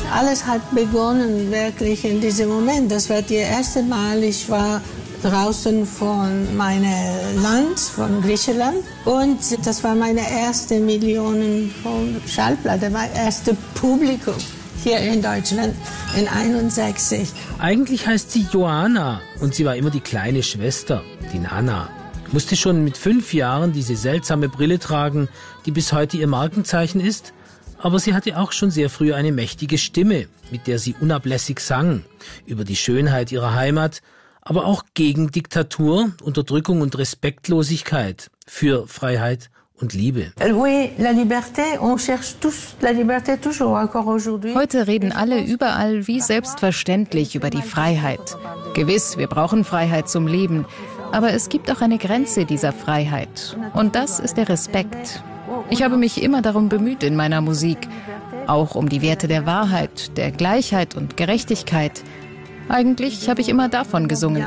Alles hat begonnen wirklich in diesem Moment. Das war das erste Mal, ich war draußen von meinem Land, von Griechenland. Und das war meine erste Millionen von Schallplatte, mein erstes Publikum hier in Deutschland in 1961. Eigentlich heißt sie Joanna und sie war immer die kleine Schwester, die Nana. Musste schon mit 5 Jahren diese seltsame Brille tragen, die bis heute ihr Markenzeichen ist. Aber sie hatte auch schon sehr früh eine mächtige Stimme, mit der sie unablässig sang, über die Schönheit ihrer Heimat, aber auch gegen Diktatur, Unterdrückung und Respektlosigkeit, für Freiheit und Liebe. Heute reden alle überall wie selbstverständlich über die Freiheit. Gewiss, wir brauchen Freiheit zum Leben, aber es gibt auch eine Grenze dieser Freiheit. Und das ist der Respekt. Ich habe mich immer darum bemüht in meiner Musik, auch um die Werte der Wahrheit, der Gleichheit und Gerechtigkeit. Eigentlich habe ich immer davon gesungen.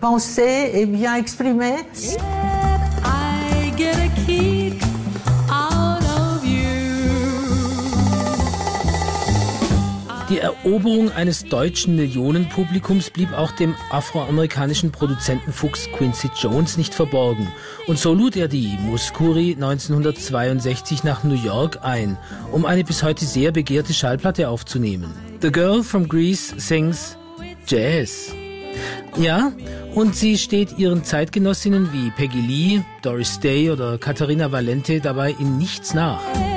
Die Eroberung eines deutschen Millionenpublikums blieb auch dem afroamerikanischen Produzentenfuchs Quincy Jones nicht verborgen. Und so lud er die Muskuri 1962 nach New York ein, um eine bis heute sehr begehrte Schallplatte aufzunehmen. The Girl from Greece sings Jazz. Ja, und sie steht ihren Zeitgenossinnen wie Peggy Lee, Doris Day oder Caterina Valente dabei in nichts nach.